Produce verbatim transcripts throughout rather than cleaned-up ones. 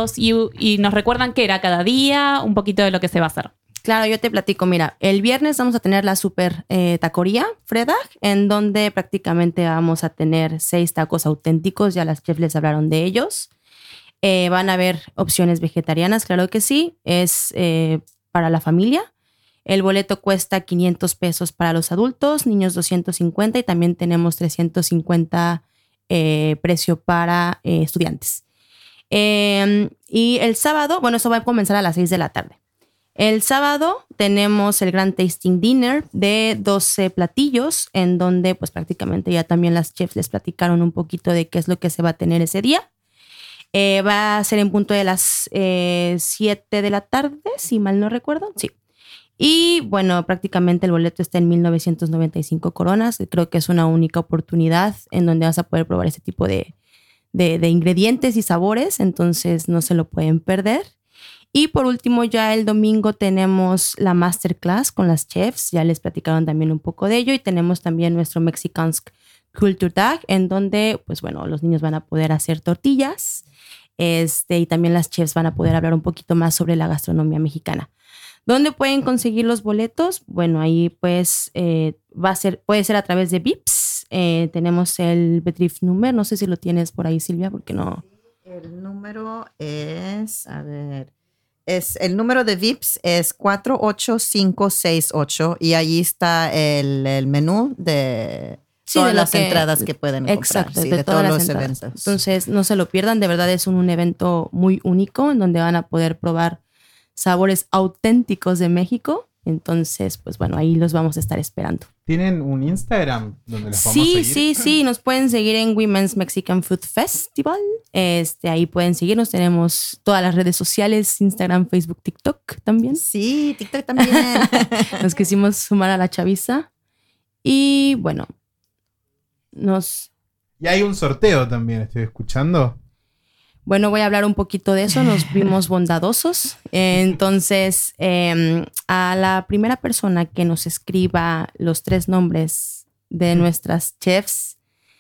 chicos y, y nos recuerdan qué era cada día, un poquito de lo que se va a hacer. Claro, yo te platico. Mira, el viernes vamos a tener la super eh, tacoría, Fredag, en donde prácticamente vamos a tener seis tacos auténticos. Ya las chefs les hablaron de ellos. Eh, van a haber opciones vegetarianas, claro que sí. Es eh, para la familia. El boleto cuesta quinientos pesos para los adultos, niños doscientos cincuenta y también tenemos trescientos cincuenta eh, precio para eh, estudiantes. Eh, y el sábado, bueno, eso va a comenzar a las seis de la tarde. El sábado tenemos el Grand Tasting Dinner de doce platillos, en donde pues prácticamente ya también las chefs les platicaron un poquito de qué es lo que se va a tener ese día. Eh, va a ser en punto de las eh, siete de la tarde, si mal no recuerdo. Sí. Y bueno, prácticamente el boleto está en mil novecientos noventa y cinco coronas. Creo que es una única oportunidad en donde vas a poder probar ese tipo de, de, de ingredientes y sabores, entonces no se lo pueden perder. Y por último, ya el domingo tenemos la masterclass con las chefs. Ya les platicaron también un poco de ello. Y tenemos también nuestro Mexicansk Culture Tag, en donde, pues bueno, los niños van a poder hacer tortillas. Este, y también las chefs van a poder hablar un poquito más sobre la gastronomía mexicana. ¿Dónde pueden conseguir los boletos? Bueno, ahí pues eh, va a ser, puede ser a través de Vips. Eh, tenemos el Betrif Number. No sé si lo tienes por ahí, Silvia, porque no. El número es, a ver... Es, el número de Vips es cuatro ocho cinco seis ocho y ahí está el, el menú de sí, todas de las que, entradas que pueden exacto, comprar. Sí, de, de todos los entradas. eventos. Entonces, no se lo pierdan. De verdad es un, un evento muy único en donde van a poder probar sabores auténticos de México. Entonces, pues bueno, ahí los vamos a estar esperando. ¿Tienen un Instagram donde los sí, podemos seguir? Sí, sí, sí. Nos pueden seguir en Women's Mexican Food Festival. Este, ahí pueden seguirnos. Tenemos todas las redes sociales, Instagram, Facebook, TikTok también. Sí, TikTok también. Nos quisimos sumar a la chaviza. Y bueno, nos... Y hay un sorteo también, estoy escuchando. Bueno, voy a hablar un poquito de eso. Nos vimos bondadosos. Entonces, eh, a la primera persona que nos escriba los tres nombres de nuestras chefs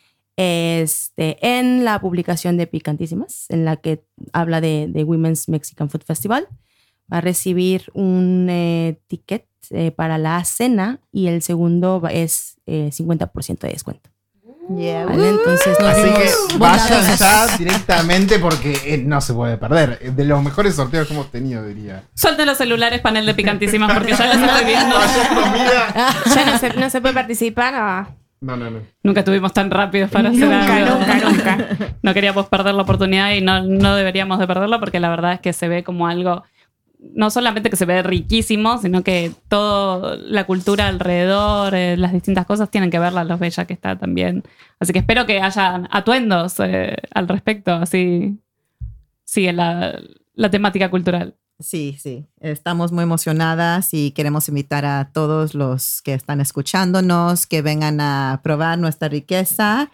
este, en la publicación de Picantísimas, en la que habla de, de Women's Mexican Food Festival, va a recibir un eh, ticket eh, para la cena y el segundo es eh, cincuenta por ciento de descuento. Yeah. ¿Vale? Entonces nos Así que vayan bondadosos. ya directamente porque eh, no se puede perder. De los mejores sorteos que hemos tenido, diría. Suelten los celulares, panel de Picantísimas, porque ya las estoy viendo. Ya no se, no se puede participar. Ah. No, no, no. Nunca estuvimos tan rápidos para hacer Nunca, algo. nunca, nunca. No queríamos perder la oportunidad y no, no deberíamos de perderla porque la verdad es que se ve como algo... No solamente que se ve riquísimo, sino que toda la cultura alrededor, eh, las distintas cosas tienen que verla, lo bella que está también. Así que espero que haya atuendos eh, al respecto, así sigue la, la temática cultural. Sí, sí. Estamos muy emocionadas y queremos invitar a todos los que están escuchándonos que vengan a probar nuestra riqueza.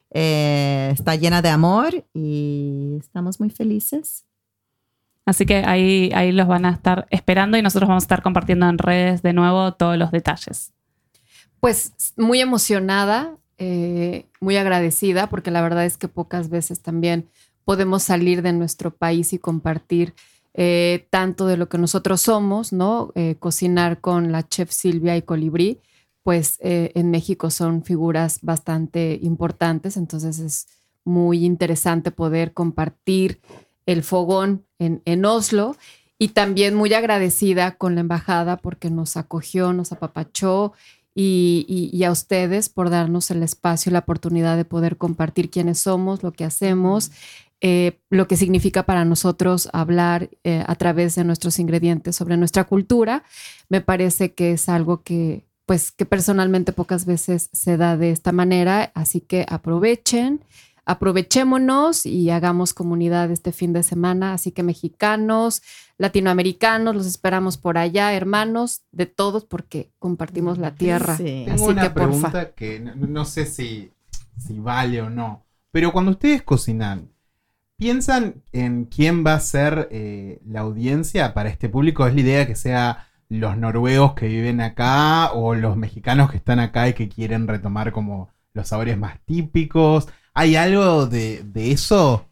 Eh, está llena de amor y estamos muy felices. Así que ahí, ahí los van a estar esperando y nosotros vamos a estar compartiendo en redes de nuevo todos los detalles. Pues muy emocionada, eh, muy agradecida, porque la verdad es que pocas veces también podemos salir de nuestro país y compartir eh, tanto de lo que nosotros somos, ¿no? Eh, cocinar con la chef Silvia y Colibrí, pues eh, en México son figuras bastante importantes, entonces es muy interesante poder compartir el fogón en, en Oslo, y también muy agradecida con la embajada porque nos acogió, nos apapachó y, y, y a ustedes por darnos el espacio y la oportunidad de poder compartir quiénes somos, lo que hacemos, eh, lo que significa para nosotros hablar eh, a través de nuestros ingredientes sobre nuestra cultura. Me parece que es algo que, pues, que personalmente pocas veces se da de esta manera, así que aprovechen. Aprovechémonos y hagamos comunidad este fin de semana. Así que mexicanos, latinoamericanos, los esperamos por allá, hermanos de todos, porque compartimos la tierra. Sí. Tengo Así una que, pregunta porfa. que no, no sé si, si vale o no. Pero cuando ustedes cocinan, ¿piensan en quién va a ser eh, la audiencia para este público? ¿Es la idea que sea los noruegos que viven acá o los mexicanos que están acá y que quieren retomar como los sabores más típicos? ¿Hay algo de, de eso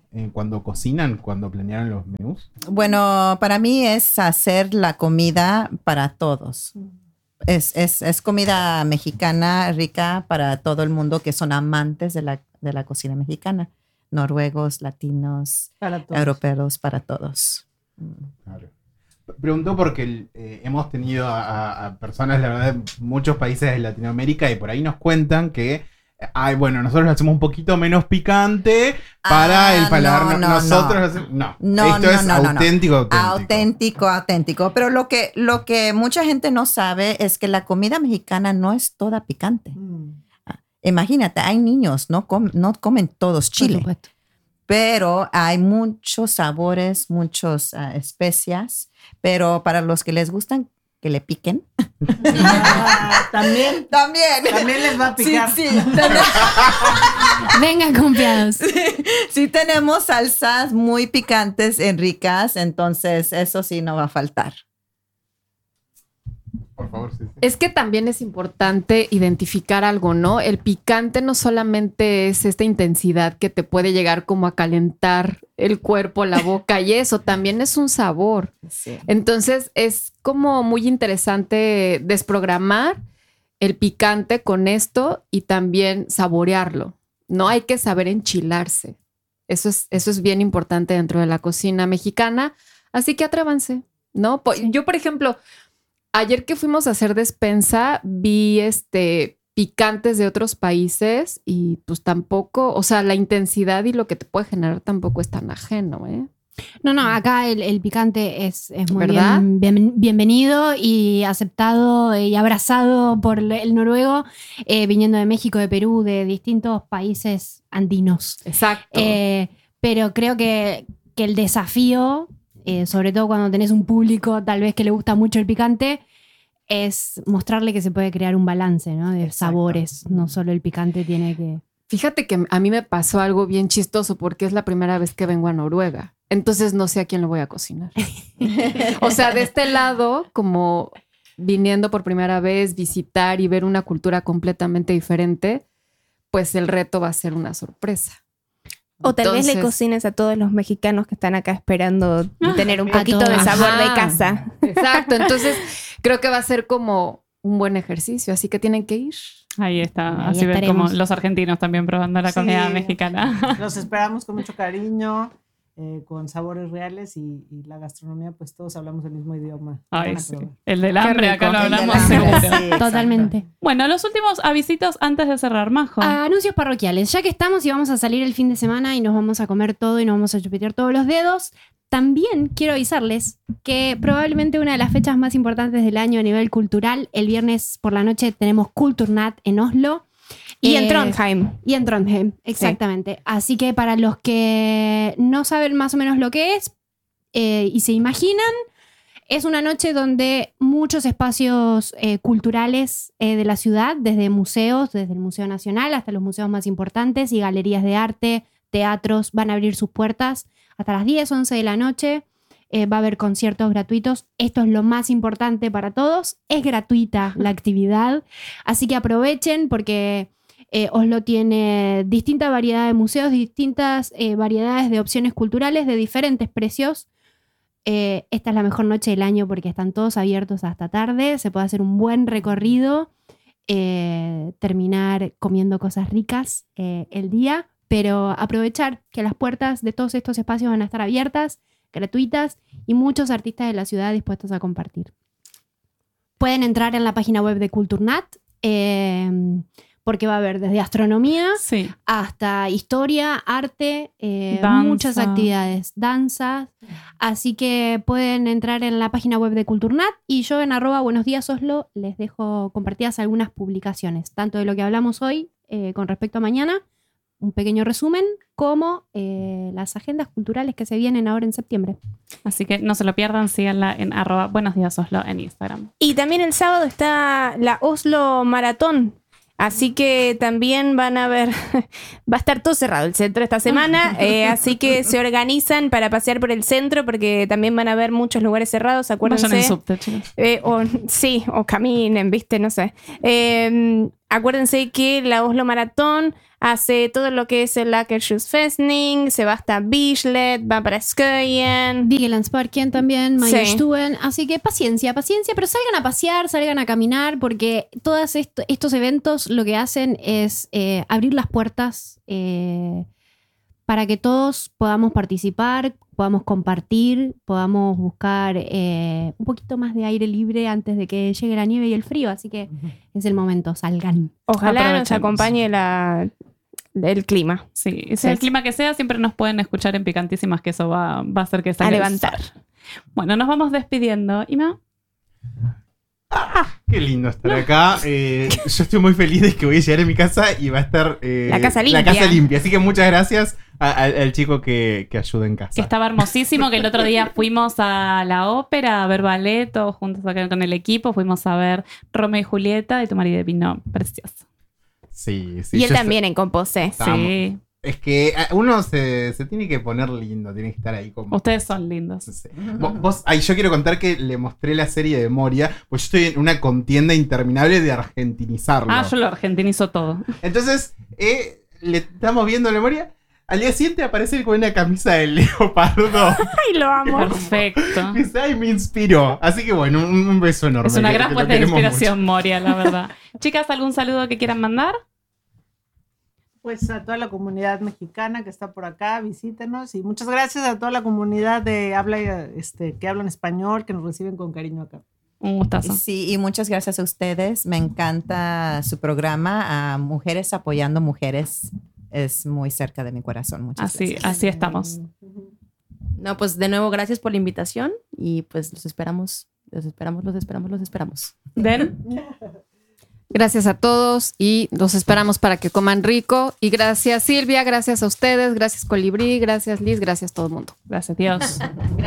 eh, cuando cocinan, cuando planearon los menús? Bueno, para mí es hacer la comida para todos. Es, es, es comida mexicana rica para todo el mundo que son amantes de la, de la cocina mexicana. Noruegos, latinos, Para todos. europeos, para todos. Claro. Pregunto porque eh, hemos tenido a, a- a personas, la verdad, de muchos países de Latinoamérica y por ahí nos cuentan que, eh, ay, bueno, nosotros lo hacemos un poquito menos picante para Ah, el paladar. no, No, no, nosotros no. lo hacemos. No, No, esto no, es no, no, no. auténtico, auténtico. Auténtico, auténtico. Pero lo que, lo que mucha gente no sabe es que la comida mexicana no es toda picante. Mm. Imagínate, hay niños, no, com- no comen todos Por chile, supuesto. pero hay muchos sabores, muchas especias, pero para los que les gustan que le piquen. Ah, también, También. también les va a picar. Sí, sí, tenemos, Vengan confiados. sí tenemos salsas muy picantes y ricas, entonces eso sí no va a faltar. Por favor, sí, sí. Es que también es importante identificar algo, ¿no? El picante no solamente es esta intensidad que te puede llegar como a calentar el cuerpo, la boca y eso, también es un sabor. Entonces es como muy interesante desprogramar el picante con esto y también saborearlo. No hay que saber enchilarse. Eso es, eso es bien importante dentro de la cocina mexicana. Así que atrévanse, ¿no? Po- Yo, por ejemplo, ayer que fuimos a hacer despensa, vi este picantes de otros países y pues tampoco, o sea, la intensidad y lo que te puede generar tampoco es tan ajeno, ¿eh? No, no, acá el, el picante es, es muy ¿Verdad? bien, bien- bienvenido y aceptado y abrazado por el el noruego, eh, viniendo de México, de Perú, de distintos países andinos. Exacto. Eh, pero creo que, que el desafío, eh, sobre todo cuando tenés un público tal vez que le gusta mucho el picante, es mostrarle que se puede crear un balance, ¿no? De Exacto. sabores. No solo el picante tiene que... Fíjate que a mí me pasó algo bien chistoso porque es la primera vez que vengo a Noruega. Entonces no sé a quién lo voy a cocinar. O sea, de este lado, como viniendo por primera vez, visitar y ver una cultura completamente diferente, pues el reto va a ser una sorpresa. O tal vez le Entonces- cocines a todos los mexicanos que están acá esperando tener un A poquito todos. de sabor Ajá. de casa. Exacto. Entonces creo que va a ser como un buen ejercicio, así que tienen que ir. Ahí está. Ahí Así ven estaremos. como los argentinos también probando la Sí. comida mexicana. Los esperamos con mucho cariño, eh, con sabores reales y, y la gastronomía, pues todos hablamos el mismo idioma. Ay, Van a sí. probar. El del hambre, acá rico. lo El del hablamos hambre, seguro. sí. exacto. Totalmente. Bueno, los últimos avisitos antes de cerrar, Majo. Ah, anuncios parroquiales. Ya que estamos y vamos a salir el fin de semana y nos vamos a comer todo y nos vamos a chupetear todos los dedos, también quiero avisarles que probablemente una de las fechas más importantes del año a nivel cultural, el viernes por la noche tenemos Kulturnat en Oslo. Y Eh, en Trondheim. Y en Trondheim, exactamente. Así que para los que no saben más o menos lo que es eh, y se imaginan, es una noche donde muchos espacios eh, culturales eh, de la ciudad, desde museos, desde el Museo Nacional hasta los museos más importantes y galerías de arte, teatros, van a abrir sus puertas hasta las diez, once de la noche. Eh, va a haber conciertos gratuitos. Esto es lo más importante para todos. Es gratuita la actividad. Así que aprovechen porque eh, Oslo tiene distinta variedad de museos, distintas eh, variedades de opciones culturales de diferentes precios. Eh, esta es la mejor noche del año porque están todos abiertos hasta tarde. Se puede hacer un buen recorrido, eh, terminar comiendo cosas ricas eh, el día, pero aprovechar que las puertas de todos estos espacios van a estar abiertas, gratuitas y muchos artistas de la ciudad dispuestos a compartir. Pueden entrar en la página web de Kulturnat eh, porque va a haber desde astronomía Sí. hasta historia, arte, eh, Danza. muchas actividades, danzas. Así que pueden entrar en la página web de Kulturnat y yo en arroba buenos días Oslo les dejo compartidas algunas publicaciones, tanto de lo que hablamos hoy eh, con respecto a mañana, un pequeño resumen, como eh, las agendas culturales que se vienen ahora en septiembre. Así que no se lo pierdan, síganla en arroba buenos días Oslo en Instagram. Y también el sábado está la Oslo Maratón. Así que también van a ver, va a estar todo cerrado el centro esta semana, eh, así que se organizan para pasear por el centro porque también van a haber muchos lugares cerrados, acuérdense. Vayan en subte, chicos. Eh, o, sí, o caminen, viste, no sé. Eh, acuérdense que la Oslo Maratón hace todo lo que es el Akershusfestning, se va hasta Bislett, va para Skøyen. Vigelandsparken también, Majerstuen. Sí. Así que paciencia, paciencia, pero salgan a pasear, salgan a caminar, porque todos esto, estos eventos lo que hacen es eh, abrir las puertas eh, para que todos podamos participar, podamos compartir, podamos buscar eh, un poquito más de aire libre antes de que llegue la nieve y el frío. Así que es el momento, salgan. Ojalá nos Aprovechemos. acompañe la, el clima. Sí, sea el clima que sea, siempre nos pueden escuchar en Picantísimas, que eso va, va a hacer que salga A el levantar. sol. Bueno, nos vamos despidiendo. Ima, Qué lindo estar acá. Eh, yo estoy muy feliz de que voy a llegar a mi casa y va a estar eh, La casa La limpia. casa limpia. Así que muchas gracias a- a- al chico que, que ayuda en casa. que estaba hermosísimo, que el otro día fuimos a la ópera a ver ballet, todos juntos acá con el equipo, fuimos a ver Romeo y Julieta de Tu marido de Pinot, precioso. Sí, sí. Y él yo también en Composé. Estamos. Sí, sé- Es que eh, uno se, se tiene que poner lindo, tiene que estar ahí como. ustedes son lindos. Sí. Vos, vos- ay, yo quiero contar que le mostré la serie de Moria, pues yo estoy en una contienda interminable de argentinizarlo. Ah, yo lo argentinizo todo. Entonces, eh, le estamos viendo la Moria. Al día siguiente aparece él con una camisa de leopardo. ¡Ay, lo amo! Perfecto. Dice, ay, me inspiró. Así que bueno, un, un beso enorme. Es una que- gran que lo fuente de queremos inspiración, Moria, la verdad. Chicas, ¿algún saludo que quieran mandar? Pues a toda la comunidad mexicana que está por acá, visítenos y muchas gracias a toda la comunidad de habla este que hablan español, que nos reciben con cariño acá. Un gustazo. Sí, y muchas gracias a ustedes. Me encanta su programa, a Mujeres Apoyando Mujeres. Es muy cerca de mi corazón. Muchas Así, gracias. así estamos. No, pues de nuevo, gracias por la invitación y pues los esperamos, los esperamos, los esperamos, los esperamos. Den, Gracias a todos y los esperamos para que coman rico. Y gracias Silvia, gracias a ustedes, gracias Colibrí, gracias Liz, gracias todo el mundo. gracias Dios.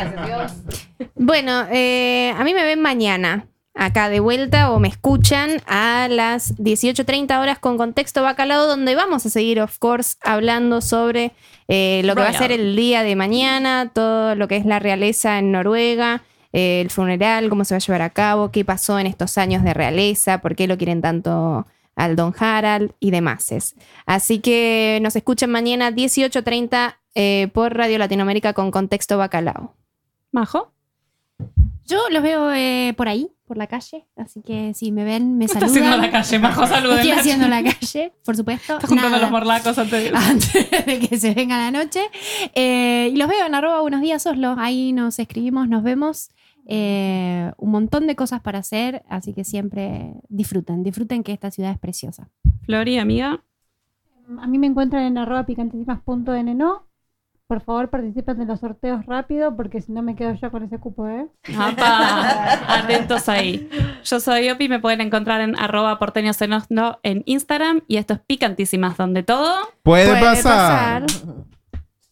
Bueno, eh, a mí me ven mañana acá de vuelta o me escuchan a las dieciocho treinta horas con Contexto Bacalao, donde vamos a seguir, of course, hablando sobre eh, lo que va a ser el día de mañana, todo lo que es la realeza en Noruega, eh, el funeral, cómo se va a llevar a cabo, qué pasó en estos años de realeza, por qué lo quieren tanto al Don Harald y demás. Así que nos escuchan mañana dieciocho treinta eh, por Radio Latinoamérica con Contexto Bacalao. Majo, Yo los veo eh, por ahí, por la calle, así que si me ven, me ¿qué está saludan. haciendo en la calle? Majo, saluden. Estoy haciendo en la calle, por supuesto. Está juntando Nada. los morlacos antes de... Antes de que se venga la noche. Eh, y los veo en arroba buenos días Oslo. Ahí nos escribimos, nos vemos. Eh, un montón de cosas para hacer, así que siempre disfruten, disfruten que esta ciudad es preciosa. Flori, amiga. A mí me encuentran en arroba picantísimas.nno. Por favor, participen de los sorteos rápido porque si no me quedo yo con ese cupo, ¿eh? Apa, atentos ahí. Yo soy Opi, me pueden encontrar en arroba porteños en Oslo en Instagram y esto es Picantísimas, donde todo... Puede, Puede pasar. pasar.